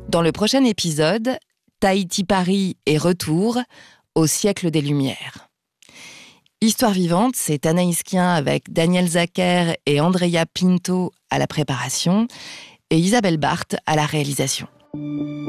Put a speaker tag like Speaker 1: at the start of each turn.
Speaker 1: Dans le prochain épisode, Tahiti-Paris et retour au siècle des Lumières. Histoire vivante, c'est Anaïs Kien avec Daniel Zacher et Andrea Pinto à la préparation et Isabelle Barthes à la réalisation.